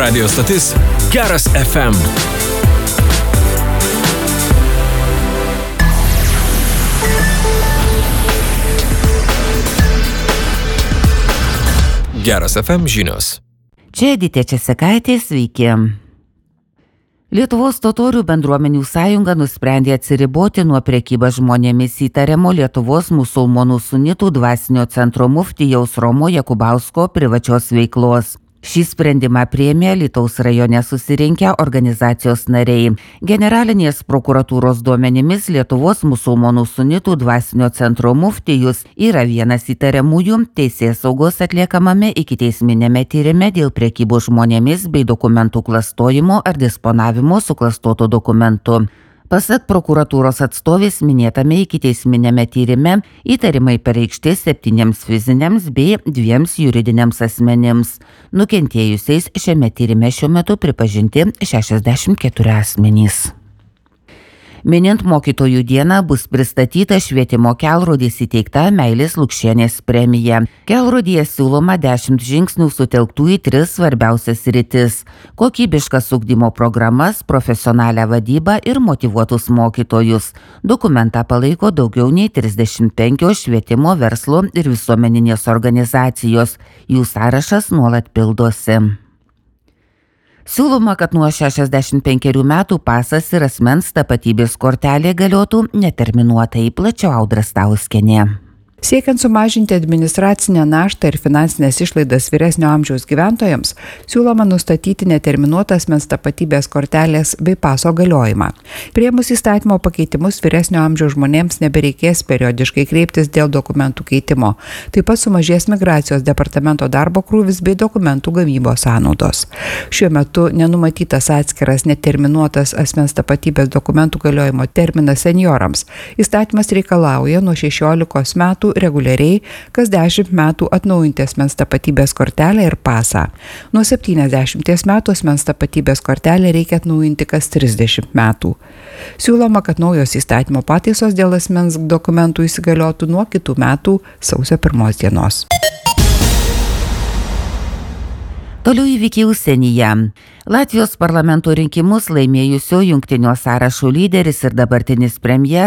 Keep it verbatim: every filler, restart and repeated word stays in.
Radio stotis Geras F M. Geras F M žinios. Čia Editė Česekaitė, sveiki. Lietuvos totorių bendruomenių sąjunga nusprendė atsiriboti nuo prekybą žmonėmis įtariamo Lietuvos musulmonų sunitų dvasinio centro muftijaus Romo Jakubausko privačios veiklos. Šį sprendimą priėmė Alytaus rajone susirinkę organizacijos nariai. Generalinės prokuratūros duomenimis Lietuvos musulmonų sunitų dvasinio centro muftijus yra vienas įtariamųjų teisėsaugos atliekamame ikiteisminėme tyrime dėl prekybos žmonėmis bei dokumentų klastojimo ar disponavimo suklastotų dokumentų. Pasak prokuratūros atstovės minėtame ikiteisminėme tyrime įtarimai pareikšti septyniems fiziniams bei dviems juridiniams asmenims. Nukentėjusiais šiame tyrime šiuo metu pripažinti šešiasdešimt keturi asmenys. Minint mokytojų dieną bus pristatyta švietimo kelrodės įteikta Meilės Lukšienės premija. Kelrodyje siūloma dešimt žingsnių sutelktų į tris svarbiausias sritis – kokybiškas ugdymo programas, profesionalią vadybą ir motyvuotus mokytojus. Dokumentą palaiko daugiau nei trisdešimt penkios švietimo, verslo ir visuomeninės organizacijos. Jų sąrašas nuolat pildosi. Siūloma, kad nuo šešiasdešimt penkerių metų pasas ir asmens tapatybės kortelė galiotų neterminuotai. Plačiau Audra Stauskienė. Siekiant sumažinti administracinę naštą ir finansinės išlaidas vyresnio amžiaus gyventojams, siūloma nustatyti neterminuotas asmens tapatybės kortelės bei paso galiojimą. Priėmus įstatymo pakeitimus vyresnio amžiaus žmonėms nebereikės periodiškai kreiptis dėl dokumentų keitimo. Taip pat sumažės migracijos departamento darbo krūvis bei dokumentų gamybos sąnaudos. Šiuo metu nenumatytas atskiras neterminuotas asmens tapatybės dokumentų galiojimo terminas seniorams. Įstatymas reikalauja nuo šešiolikos metų reguliariai kas dešimt metų atnaujinti asmens tapatybės kortelę ir pasą. Nuo septyniasdešimties metų asmens tapatybės kortelę reikia atnaujinti kas trisdešimt metų. Siūloma, kad naujos įstatymo pataisos dėl asmens dokumentų įsigaliotų nuo kitų metų sausio pirmos dienos. Toliau įvykiai užsienyje. Latvijos parlamento rinkimus laimėjusio jungtinio sąrašo lyderis ir dabartinis premjeras